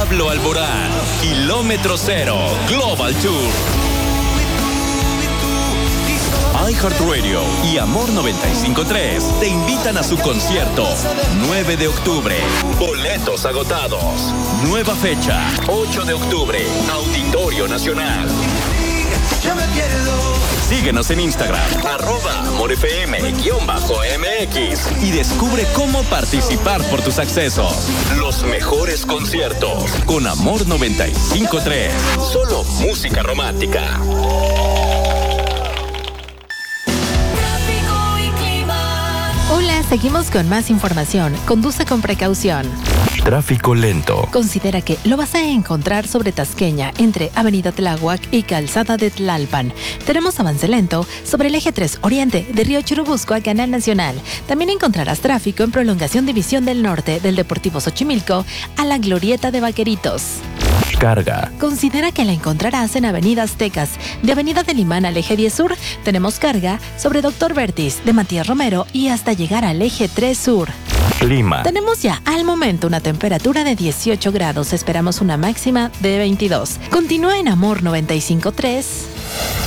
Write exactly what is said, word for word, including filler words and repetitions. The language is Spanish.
Pablo Alborán, Kilómetro Cero, Global Tour. iHeartRadio y Amor noventa y cinco punto tres te invitan a su concierto nueve de octubre. Boletos agotados. Nueva fecha, ocho de octubre, Auditorio Nacional. Síguenos en Instagram, arroba AmorFM-MX y descubre cómo participar por tus accesos. Los mejores conciertos con Amor noventa y cinco punto tres. Solo música romántica. Hola, seguimos con más información. Conduce con precaución. Tráfico lento. Considera que lo vas a encontrar sobre Tasqueña, entre Avenida Tláhuac y Calzada de Tlalpan. Tenemos avance lento sobre el eje tres Oriente, de Río Churubusco a Canal Nacional. También encontrarás tráfico en prolongación División del Norte, del Deportivo Xochimilco a la Glorieta de Vaqueritos. Carga. Considera que la encontrarás en Avenida Aztecas, de Avenida del Imán al eje diez Sur. Tenemos carga sobre Doctor Vertis, de Matías Romero y hasta llegar al eje tres Sur. Clima. Tenemos ya al momento una temperatura de dieciocho grados. Esperamos una máxima de veintidós. Continúa en Amor noventa y cinco punto tres.